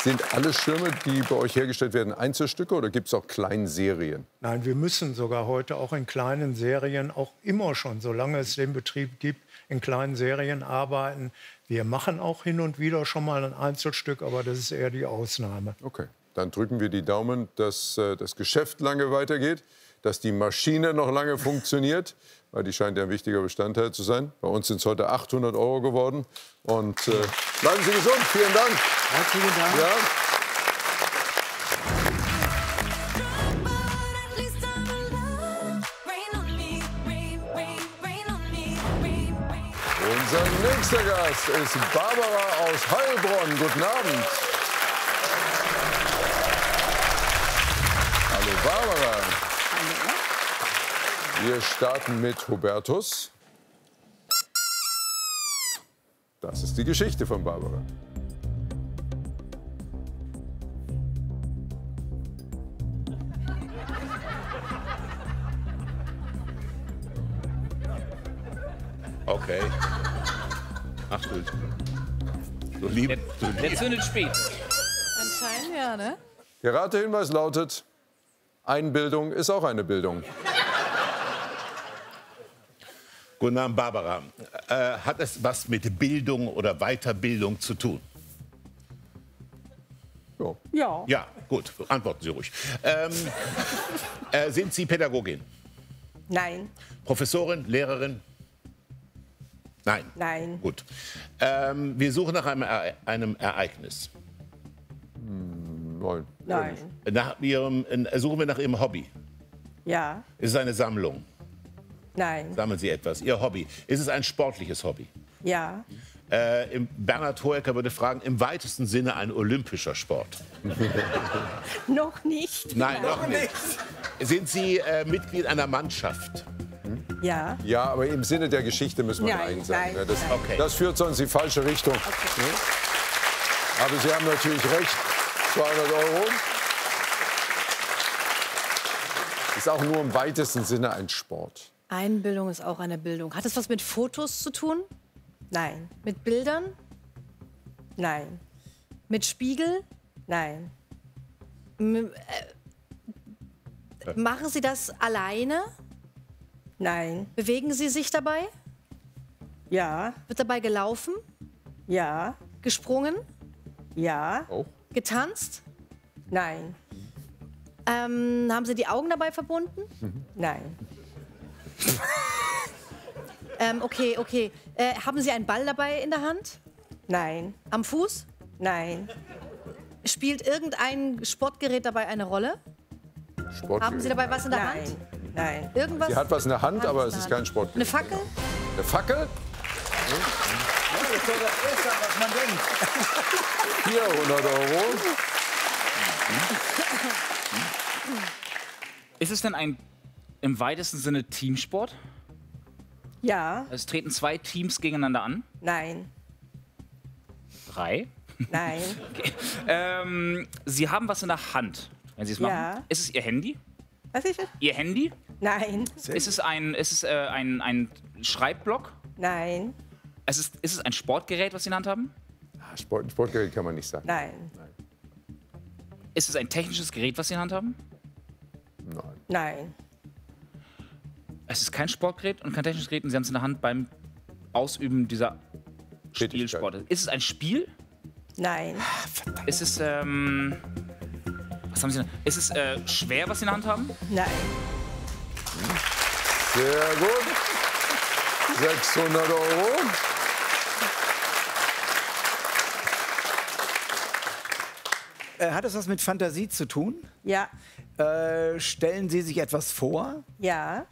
Sind alle Schirme, die bei euch hergestellt werden, Einzelstücke oder gibt es auch Kleinserien? Nein, wir müssen sogar heute auch in kleinen Serien, auch immer schon, solange es den Betrieb gibt, in kleinen Serien arbeiten. Wir machen auch hin und wieder schon mal ein Einzelstück, aber das ist eher die Ausnahme. Okay, dann drücken wir die Daumen, dass das Geschäft lange weitergeht, dass die Maschine noch lange funktioniert, weil die scheint ja ein wichtiger Bestandteil zu sein. Bei uns sind es heute 800 € geworden. Und bleiben Sie gesund. Vielen Dank. Herzlichen Dank. Ja. Unser nächster Gast ist Barbara aus Heilbronn. Guten Abend. Hallo Barbara. Wir starten mit Hubertus. Das ist die Geschichte von Barbara. Okay. Ach du. So lieb. Der zündet spät. Anscheinend ja, ne? Der Ratehinweis lautet: Einbildung ist auch eine Bildung. Guten Abend, Barbara. Hat es was mit Bildung oder Weiterbildung zu tun? Ja. Ja. Ja, gut. Antworten Sie ruhig. Sind Sie Pädagogin? Nein, Professorin? Lehrerin? Nein. nein, Gut. Wir suchen nach einem Ereignis. Nein. nein. Suchen wir nach Ihrem Hobby. Ja, Ist es eine Sammlung? nein, Sammeln Sie etwas. Ihr Hobby. Ist es ein sportliches Hobby? ja, Bernhard Hoeker würde fragen, im weitesten Sinne ein olympischer Sport? noch nicht. Nein, noch nicht. Sind Sie Mitglied einer Mannschaft? Ja, Ja, aber im Sinne der Geschichte müssen wir Nein, Nein sagen. nein, Ja, das, nein. Okay. das führt sonst in die falsche Richtung. Aber Sie haben natürlich recht. 200 €. Ist auch nur im weitesten Sinne ein Sport. Einbildung ist auch eine Bildung. Hat es was mit Fotos zu tun? nein, Mit Bildern? nein, Mit Spiegel? nein, Machen Sie das alleine? nein, Bewegen Sie sich dabei? ja, Wird dabei gelaufen? ja, Gesprungen? ja, Auch? Getanzt? nein, Haben Sie die Augen dabei verbunden? nein, Okay. Haben Sie einen Ball dabei in der Hand? nein, Am Fuß? nein, Spielt irgendein Sportgerät dabei eine Rolle? Sportgerät. Haben Sie dabei was in der nein, Hand? nein, Irgendwas? Sie hat was in der Hand, aber es ist kein Eine Sportgerät. Fackel? Eine Fackel? Das ist doch das Erste, was man denkt. 400 €. Ist es denn ein im weitesten Sinne Teamsport? ja, Es treten zwei Teams gegeneinander an. nein, 3. nein, Sie haben was in der Hand, wenn Sie es machen. Ja. Ist es Ihr Handy? was ist das? Ihr Handy? Nein, Ist es ein Schreibblock? nein, Ist es ein Sportgerät, was Sie in der Hand haben? Sportgerät kann man nicht sagen. nein, Ist es ein technisches Gerät, was Sie in der Hand haben? Nein. nein, Es ist kein Sportgerät und kein technisches Gerät und Sie haben es in der Hand beim Ausüben dieser Tätigkeit. Spielsporte. Ist es ein Spiel? nein, Ist es, was haben Sie denn? Ist es schwer, was Sie in der Hand haben? nein, Sehr gut. 600 €. Hat es was mit Fantasie zu tun? ja, Stellen Sie sich etwas vor? ja,